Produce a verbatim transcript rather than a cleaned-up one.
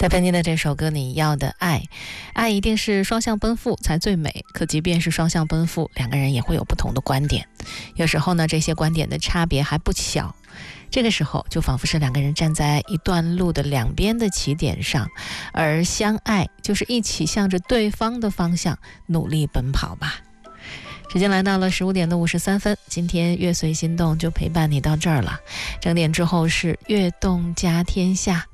戴佩妮的这首歌《你要的爱》，爱一定是双向奔赴才最美，可即便是双向奔赴，两个人也会有不同的观点，有时候呢，这些观点的差别还不小，这个时候就仿佛是两个人站在一段路的两边的起点上，而相爱就是一起向着对方的方向努力奔跑吧。时间来到了十五点的五十三分，今天乐随心动就陪伴你到这儿了。整点之后是悦动家天下，